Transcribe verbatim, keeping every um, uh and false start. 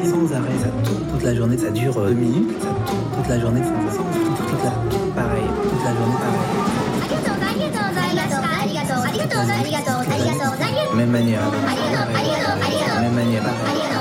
pareil, sans arrêt, ça tourne toute la journée, ça dure deux minutes, ça tourne toute la journée, ça tourne toute la pareil, toute la journée pareil. Même manière, même manière, pareil.